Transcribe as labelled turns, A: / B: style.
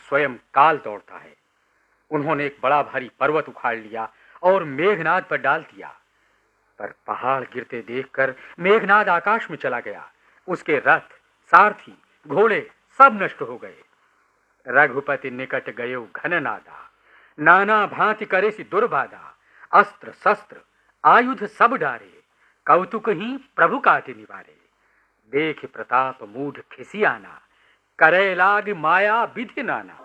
A: स्वयं काल दौड़ता है। उन्होंने एक बड़ा भारी पर्वत उखाड़ लिया और मेघनाद पर डाल दिया, पर पहाड़ गिरते देखकर मेघनाद आकाश में चला गया। उसके रथ, सारथी, घोड़े सब नष्ट हो गए। रघुपति निकट गयो घन नादा, नाना भांति करे सी दुर्बाधा। अस्त्र शस्त्र आयुध सब डारे, कौतुक ही प्रभु काटे निवारे। देख प्रताप मूढ़ खिसियाना, करे लाग माया विधि नाना।